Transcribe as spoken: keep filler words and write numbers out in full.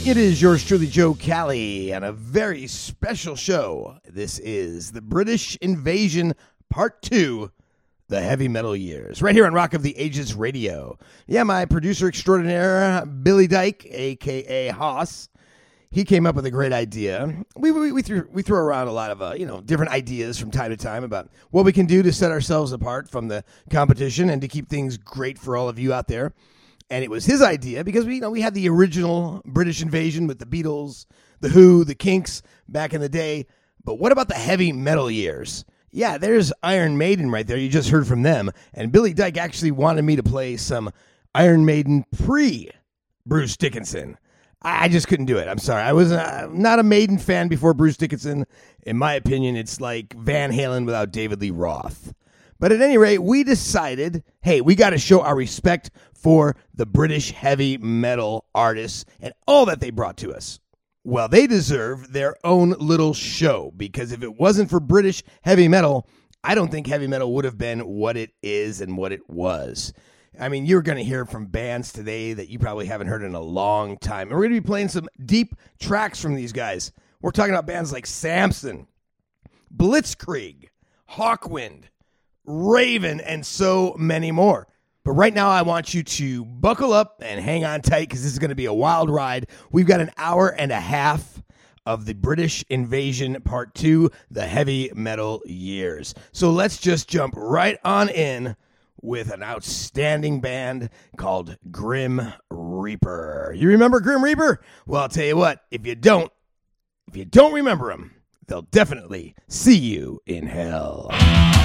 It is yours truly, Joe Cali, and a very special show. This is the British Invasion Part two, The Heavy Metal Years, right here on Rock of the Ages Radio. Yeah, my producer extraordinaire, Billy Dyke, a k a. Haas, he came up with a great idea. We we, we, threw, we throw around a lot of, uh, you know, different ideas from time to time about what we can do to set ourselves apart from the competition and to keep things great for all of you out there. And it was his idea because we, you know, we had the original British Invasion with the Beatles, the Who, the Kinks back in the day. But what about the heavy metal years? Yeah, there's Iron Maiden right there. You just heard from them. And Billy Dyke actually wanted me to play some Iron Maiden pre-Bruce Dickinson. I just couldn't do it. I'm sorry. I was uh, not a Maiden fan before Bruce Dickinson. In my opinion, it's like Van Halen without David Lee Roth. But at any rate, we decided, hey, we got to show our respect for the British heavy metal artists and all that they brought to us. Well, they deserve their own little show, because if it wasn't for British heavy metal, I don't think heavy metal would have been what it is and what it was. I mean, you're going to hear from bands today that you probably haven't heard in a long time. And we're going to be playing some deep tracks from these guys. We're talking about bands like Samson, Blitzkrieg, Hawkwind, Raven, and so many more. But right now, I want you to buckle up and hang on tight, because this is going to be a wild ride. We've got an hour and a half of the British Invasion Part two, the Heavy Metal Years. So let's just jump right on in with an outstanding band called Grim Reaper. You remember Grim Reaper? Well, I'll tell you what, if you don't, if you don't remember them, they'll definitely see you in hell.